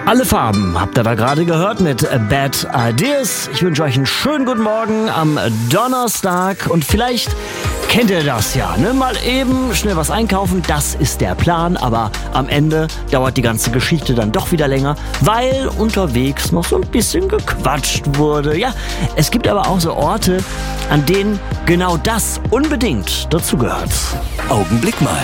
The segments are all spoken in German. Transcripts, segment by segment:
Alle Farben habt ihr da gerade gehört mit Bad Ideas. Ich wünsche euch einen schönen guten Morgen am Donnerstag und vielleicht kennt ihr das ja, ne? Mal eben schnell was einkaufen, das ist der Plan, aber am Ende dauert die ganze Geschichte dann doch wieder länger, weil unterwegs noch so ein bisschen gequatscht wurde. Ja, es gibt aber auch so Orte, an denen genau das unbedingt dazugehört. Augenblick mal.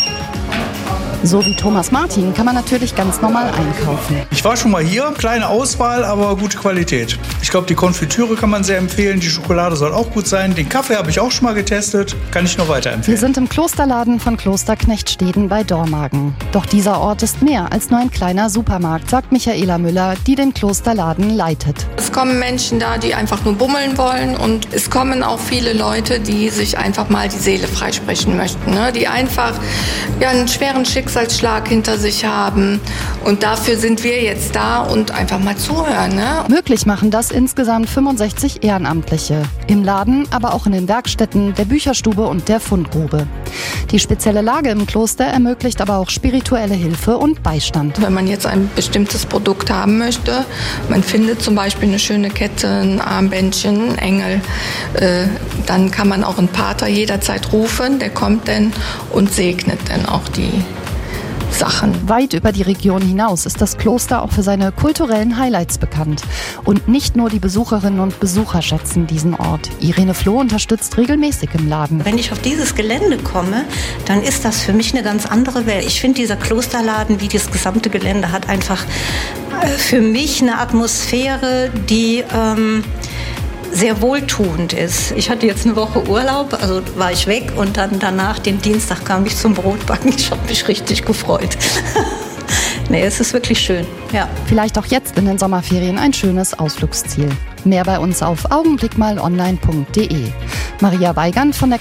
So wie Thomas Martin kann man natürlich ganz normal einkaufen. Ich war schon mal hier, kleine Auswahl, aber gute Qualität. Ich glaube, die Konfitüre kann man sehr empfehlen, die Schokolade soll auch gut sein. Den Kaffee habe ich auch schon mal getestet, kann ich nur weiterempfehlen. Wir sind im Klosterladen von Kloster Knechtsteden bei Dormagen. Doch dieser Ort ist mehr als nur ein kleiner Supermarkt, sagt Michaela Müller, die den Klosterladen leitet. Es kommen Menschen da, die einfach nur bummeln wollen und es kommen auch viele Leute, die sich einfach mal die Seele freisprechen möchten, ne? Die einfach einen schweren Schicksalsschlag hinter sich haben und dafür sind wir jetzt da und einfach mal zuhören. Ne? Möglich machen das insgesamt 65 Ehrenamtliche. Im Laden, aber auch in den Werkstätten, der Bücherstube und der Fundgrube. Die spezielle Lage im Kloster ermöglicht aber auch spirituelle Hilfe und Beistand. Wenn man jetzt ein bestimmtes Produkt haben möchte, man findet zum Beispiel eine schöne Kette, ein Armbändchen, ein Engel, dann kann man auch einen Pater jederzeit rufen, der kommt dann und segnet dann auch die Sachen. Weit über die Region hinaus ist das Kloster auch für seine kulturellen Highlights bekannt. Und nicht nur die Besucherinnen und Besucher schätzen diesen Ort. Irene Floh unterstützt regelmäßig im Laden. Wenn ich auf dieses Gelände komme, dann ist das für mich eine ganz andere Welt. Ich finde, dieser Klosterladen, wie das gesamte Gelände, hat einfach für mich eine Atmosphäre, die sehr wohltuend ist. Ich hatte jetzt eine Woche Urlaub, also war ich weg und dann danach, den Dienstag, kam ich zum Brotbacken. Ich habe mich richtig gefreut. Nee, es ist wirklich schön, ja. Vielleicht auch jetzt in den Sommerferien ein schönes Ausflugsziel. Mehr bei uns auf augenblickmalonline.de. Maria Weigand von der